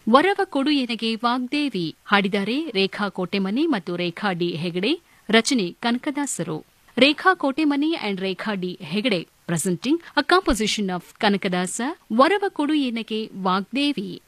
ವರವ ಕೊಡು ಎನಗೆ ವಾಗ್ದೇವಿ ಹಾಡಿದ್ದಾರೆ ರೇಖಾ ಕೋಟೆಮನಿ ಮತ್ತು ರೇಖಾ ಡಿ ಹೆಗಡೆ. ರಚನೆ ಕನಕದಾಸರು. ರೇಖಾ ಕೋಟೆಮನಿ and Rekha D Hegde presenting a composition of Kanakadasa, ವರವ ಕೊಡು ಎನಗೆ ವಾಗ್ದೇವಿ.